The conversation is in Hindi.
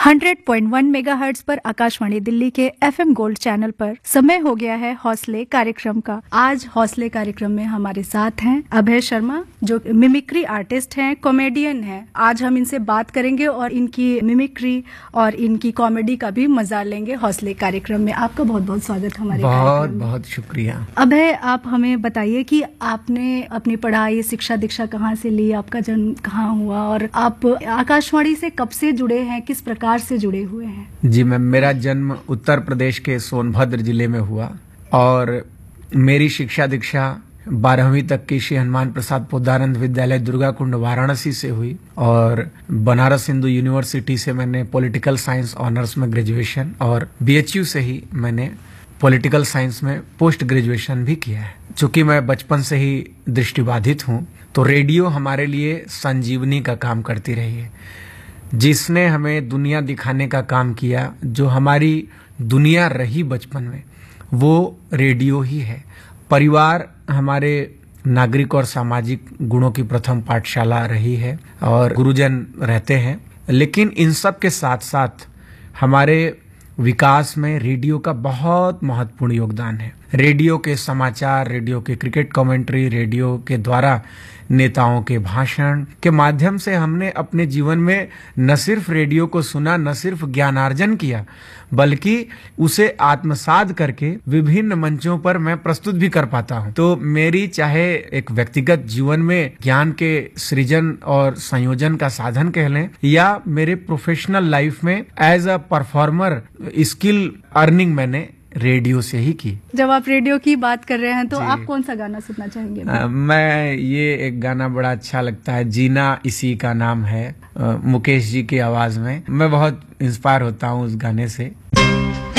100.1 मेगाहर्ट्ज पर आकाशवाणी दिल्ली के एफएम गोल्ड चैनल पर समय हो गया है हौसले कार्यक्रम का। आज हौसले कार्यक्रम में हमारे साथ हैं अभय शर्मा, जो मिमिक्री आर्टिस्ट हैं, कॉमेडियन हैं। आज हम इनसे बात करेंगे और इनकी मिमिक्री और इनकी कॉमेडी का भी मजा लेंगे हौसले कार्यक्रम में। आपका बहुत बहुत स्वागत हमारे बहुत बहुत शुक्रिया। अभय, आप हमें बताइए कि आपने अपनी पढ़ाई, शिक्षा दीक्षा कहाँ से ली, आपका जन्म कहाँ हुआ और आप आकाशवाणी से कब से जुड़े हैं, किस प्रकार से जुड़े हुए हैं? जी मैम, मेरा जन्म उत्तर प्रदेश के सोनभद्र जिले में हुआ और मेरी शिक्षा दीक्षा 12वीं तक की श्री हनुमान प्रसाद पोद्दारनंद विद्यालय दुर्गाकुंड वाराणसी से हुई और बनारस हिंदू यूनिवर्सिटी से मैंने पॉलिटिकल साइंस ऑनर्स में ग्रेजुएशन और बीएचयू से ही मैंने पॉलिटिकल साइंस में पोस्ट ग्रेजुएशन भी किया है। चूंकि मैं बचपन से ही दृष्टिबाधित हूँ तो रेडियो हमारे लिए संजीवनी का काम करती रही है, जिसने हमें दुनिया दिखाने का काम किया। जो हमारी दुनिया रही बचपन में वो रेडियो ही है। परिवार हमारे नागरिक और सामाजिक गुणों की प्रथम पाठशाला रही है और गुरुजन रहते हैं, लेकिन इन सब के साथ साथ हमारे विकास में रेडियो का बहुत महत्वपूर्ण योगदान है। रेडियो के समाचार, रेडियो के क्रिकेट कमेंट्री, रेडियो के द्वारा नेताओं के भाषण के माध्यम से हमने अपने जीवन में न सिर्फ रेडियो को सुना, न सिर्फ ज्ञानार्जन किया, बल्कि उसे आत्मसात करके विभिन्न मंचों पर मैं प्रस्तुत भी कर पाता हूं। तो मेरी चाहे एक व्यक्तिगत जीवन में ज्ञान के सृजन और संयोजन का साधन कह लें, या मेरे प्रोफेशनल लाइफ में as a performer skill earning मैंने रेडियो से ही की। जब आप रेडियो की बात कर रहे हैं तो आप कौन सा गाना सुनना चाहेंगे? मैं ये एक गाना बड़ा अच्छा लगता है, जीना इसी का नाम है, मुकेश जी की आवाज में। मैं बहुत इंस्पायर होता हूँ उस गाने से।